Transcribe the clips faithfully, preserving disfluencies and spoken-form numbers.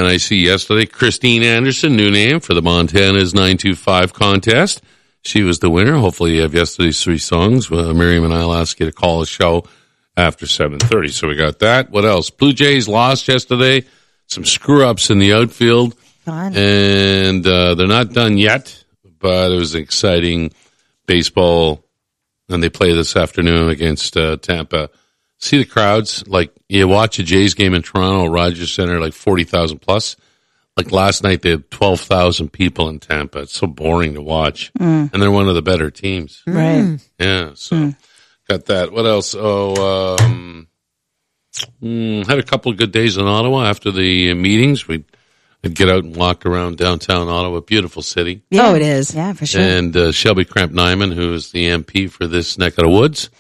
I C yesterday. Christine Anderson, new name for the Montana's nine two five contest. She was the winner. Hopefully you have yesterday's three songs. Uh, Miriam and I will ask you to call the show after seven thirty. So we got that. What else? Blue Jays lost yesterday. Some screw-ups in the outfield. Fun. And uh, they're not done yet, but it was an exciting baseball. And they play this afternoon against uh, Tampa. See the crowds? Like, you watch a Jays game in Toronto, Rogers Center, like forty thousand plus. Like last night, they had twelve thousand people in Tampa. It's so boring to watch. Mm. And they're one of the better teams. Right. Yeah, so Mm. got that. What else? Oh, um, mm, had a couple of good days in Ottawa after the meetings. We'd, we'd get out and walk around downtown Ottawa. Beautiful city. Yeah. Oh, it is. Yeah, for sure. And uh, Shelby Cramp-Nyman, who is the M P for this neck of the woods,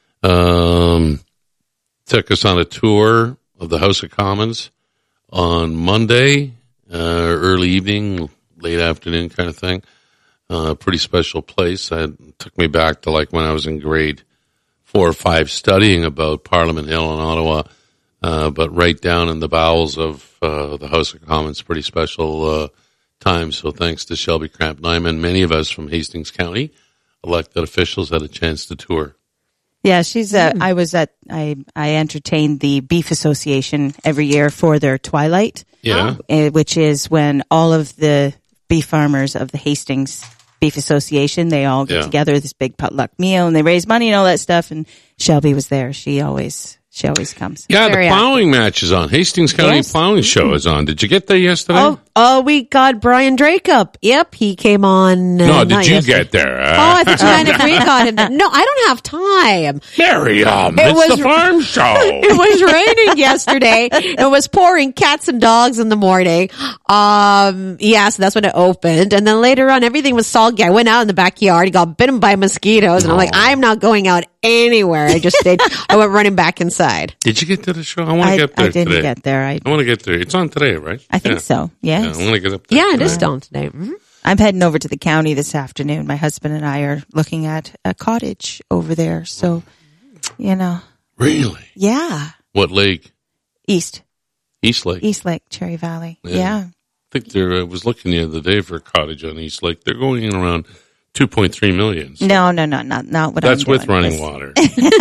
um, took us on a tour of the House of Commons on Monday. Uh, early evening, late afternoon kind of thing. Uh, pretty special place. It took me back to like when I was in grade four or five studying about Parliament Hill in Ottawa, uh, but right down in the bowels of uh, the House of Commons. Pretty special uh, time. So thanks to Shelby Cramp-Nyman, many of us from Hastings County, elected officials, had a chance to tour. Yeah, she's. Uh, I was at. I I entertained the Beef Association every year for their Twilight. Yeah, uh, which is when all of the beef farmers of the Hastings Beef Association, they all get Yeah. together, this big potluck meal, and they raise money and all that stuff. And Shelby was there. She always. She always comes. Yeah, Very the plowing match is on. Hastings County Yes. plowing show is on. Did you get there yesterday? Oh, oh, we got Brian Dracup. Yep, he came on. Uh, no, not did you yesterday. get there? Uh, Oh, I thought you meant if we got him. No, I don't have time. Miriam, It it's was- the farm show. It was raining yesterday. It was pouring cats and dogs in the morning. Um, yeah, so that's when it opened. And then later on, everything was soggy. I went out in the backyard, got bitten by mosquitoes, and I'm like, I'm not going out anywhere. I just stayed. I went running back inside. Did you get to the show? I want to I, get there I didn't today. get there. I I want to get there. It's on today, right? I think yeah. so. Yeah, Yes. I want to get up there. Yeah, it today. is down today. Mhm. I'm heading over to the county this afternoon. My husband and I are looking at a cottage over there. So, you know, Really? yeah. What lake? East, East Lake. East Lake, Cherry Valley. Yeah. Yeah. I think there. I was looking the other day for a cottage on East Lake. They're going in around two point three million. So No, no, no, not, not what that's I'm with doing. running This- water.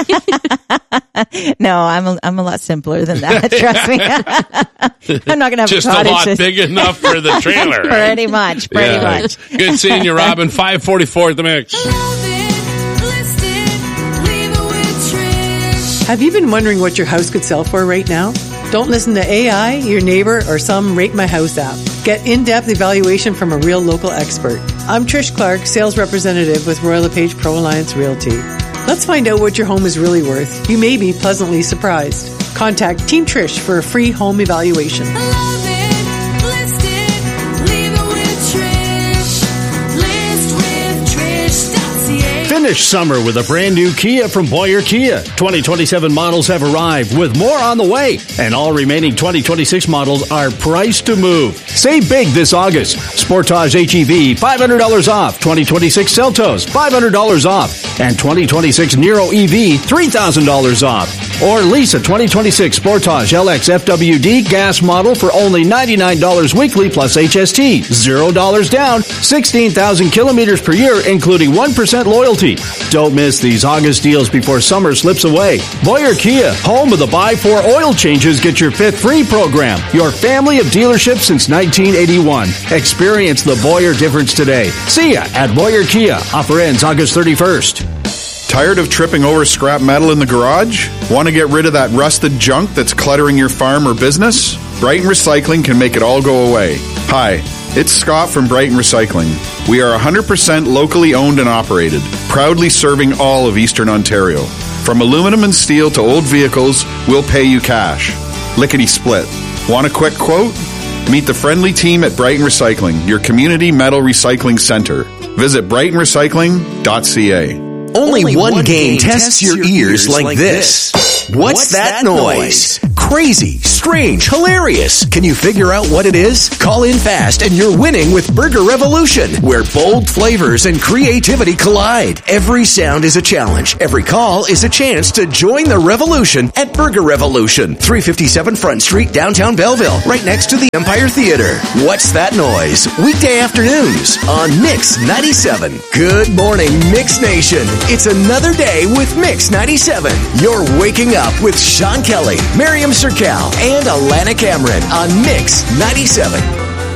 No, I'm a, I'm a lot simpler than that. Trust me. I'm not going to have Just a a cottage. lot that's- big enough for the trailer. Right? Pretty much, pretty Yeah. much. Good seeing you, Robin. five forty-four at the mix. Have you been wondering what your house could sell for right now? Don't listen to A I, your neighbor, or some Rate My House app. Get in-depth evaluation from a real local expert. I'm Trish Clark, sales representative with Royal LePage Pro Alliance Realty. Let's find out what your home is really worth. You may be pleasantly surprised. Contact Team Trish for a free home evaluation. Finish summer with a brand new Kia from Boyer Kia. twenty twenty-seven models have arrived with more on the way, and all remaining twenty twenty-six models are priced to move. Save big this August. Sportage H E V, five hundred dollars off. twenty twenty-six Seltos, five hundred dollars off. And twenty twenty-six Nero E V, three thousand dollars off. Or lease a twenty twenty-six Sportage L X F W D gas model for only ninety-nine dollars weekly plus H S T. zero dollars down, sixteen thousand kilometers per year, including one percent loyalty. Don't miss these August deals before summer slips away. Boyer Kia, home of the Buy Four Oil Changes, get your fifth free program. Your family of dealerships since nineteen eighty-one. Experience the Boyer difference today. See ya at Boyer Kia. Offer ends August thirty-first. Tired of tripping over scrap metal in the garage? Want to get rid of that rusted junk that's cluttering your farm or business? Brighton Recycling can make it all go away. Hi, it's Scott from Brighton Recycling. We are one hundred percent locally owned and operated, proudly serving all of Eastern Ontario. From aluminum and steel to old vehicles, we'll pay you cash. Lickety split. Want a quick quote? Meet the friendly team at Brighton Recycling, your community metal recycling center. Visit brighton recycling dot c a. Only, Only one, one game tests your ears like this. What's that noise? Crazy, strange, hilarious. Can you figure out what it is? Call in fast and you're winning with Burger Revolution, where bold flavors and creativity collide. Every sound is a challenge. Every call is a chance to join the revolution at Burger Revolution, three fifty-seven Front Street, downtown Belleville, right next to the Empire Theater. What's that noise? Weekday afternoons on Mix ninety-seven. Good morning, Mix Nation. It's another day with Mix ninety-seven. You're waking up with Sean Kelly, Miriam Sercal, and Alana Cameron on Mix ninety-seven.